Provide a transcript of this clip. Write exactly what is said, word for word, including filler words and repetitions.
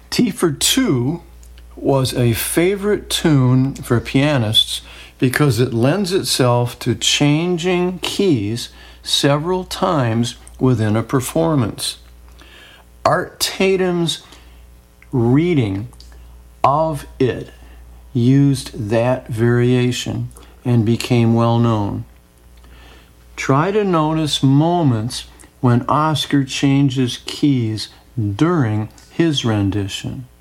T for Two was a favorite tune for pianists because it lends itself to changing keys several times within a performance. Art Tatum's reading of it used that variation and became well known. Try to notice moments when Oscar changes keys during his rendition.